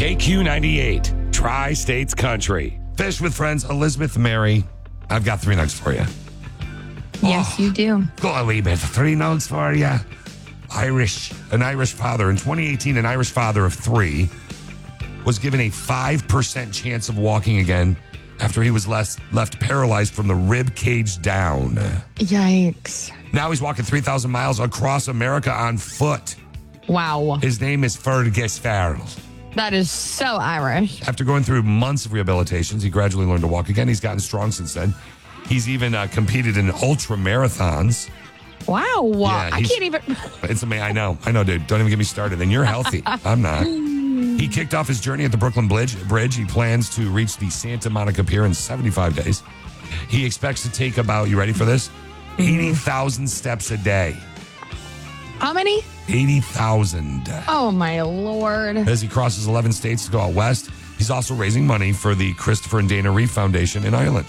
KQ98, Tri-States Country. Fish with Friends, Elizabeth Mary. I've got 3 nugs for you. Yes, you do. Got a wee bit. 3 nugs for you. An Irish father. In 2018, an Irish father of 3 was given a 5% chance of walking again after he was left paralyzed from the rib cage down. Yikes. Now he's walking 3,000 miles across America on foot. Wow. His name is Fergus Farrell. That is so Irish. After going through months of rehabilitations, he gradually learned to walk again. He's gotten strong since then. He's even competed in ultra marathons. Wow. Yeah, I can't even. It's amazing. I know, dude. Don't even get me started. And you're healthy. I'm not. He kicked off his journey at the Brooklyn Bridge. He plans to reach the Santa Monica Pier in 75 days. He expects to take about, you ready for this? 80,000 steps a day. How many? 80,000. Oh, my Lord. As he crosses 11 states to go out west, he's also raising money for the Christopher and Dana Reeve Foundation in Ireland.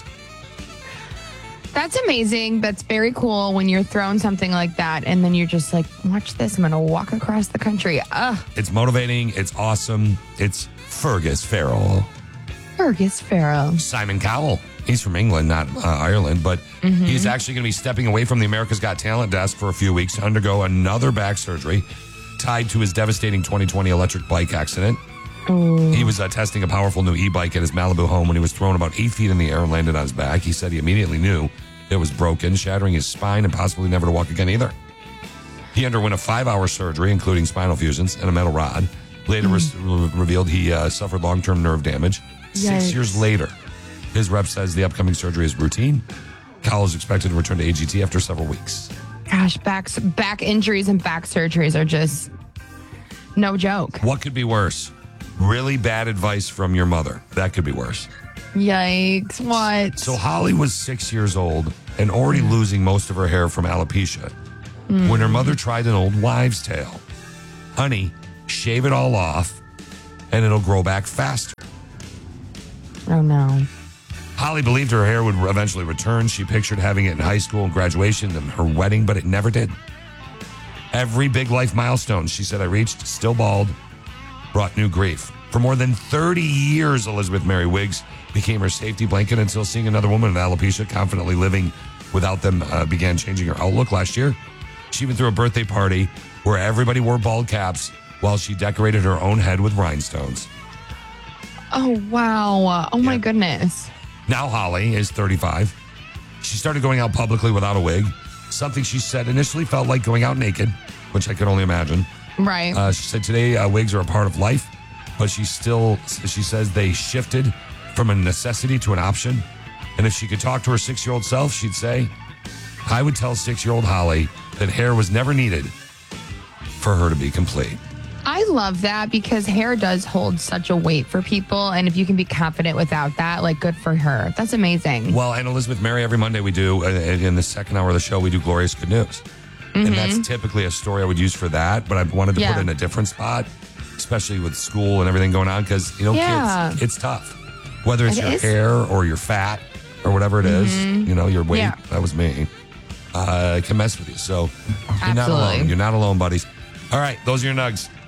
That's amazing. That's very cool when you're throwing something like that and then you're just like, watch this. I'm going to walk across the country. It's motivating. It's awesome. It's Fergus Farrell. Fergus Farrell. Simon Cowell. He's from England, not Ireland, but he's actually going to be stepping away from the America's Got Talent desk for a few weeks to undergo another back surgery tied to his devastating 2020 electric bike accident. Ooh. He was testing a powerful new e-bike at his Malibu home when he was thrown about 8 feet in the air and landed on his back. He said he immediately knew it was broken, shattering his spine and possibly never to walk again either. He underwent a 5-hour surgery, including spinal fusions and a metal rod. Later revealed he suffered long-term nerve damage. Yikes. 6 years later, his rep says the upcoming surgery is routine. Cowell is expected to return to AGT after several weeks. Gosh, back injuries and back surgeries are just no joke. What could be worse? Really bad advice from your mother. That could be worse. Yikes. What? So Holly was 6 years old and already losing most of her hair from alopecia when her mother tried an old wives' tale. Honey, shave it all off and it'll grow back faster. Oh, no. Holly believed her hair would eventually return. She pictured having it in high school and graduation and her wedding, but it never did. Every big life milestone she said I reached, still bald, brought new grief. For more than 30 years, Elizabeth Mary Wiggs became her safety blanket until seeing another woman with alopecia confidently living without them began changing her outlook last year. She even threw a birthday party where everybody wore bald caps while she decorated her own head with rhinestones. Oh, wow. Oh, my goodness. Now Holly is 35. She started going out publicly without a wig, something she said initially felt like going out naked, which I could only imagine. Right. She said today wigs are a part of life, but she says they shifted from a necessity to an option. And if she could talk to her 6-year-old self, she'd say, I would tell 6-year-old Holly that hair was never needed for her to be complete. I love that because hair does hold such a weight for people. And if you can be confident without that, like, good for her. That's amazing. Well, and Elizabeth Mary, every Monday we do, in the second hour of the show, we do Glorious Good News. And that's typically a story I would use for that, but I wanted to put it in a different spot, especially with school and everything going on, because, kids, it's tough. Whether it's your hair or your fat or whatever it is, your weight, that was me, it can mess with you. So you're not alone. You're not alone, buddies. All right, those are your nugs.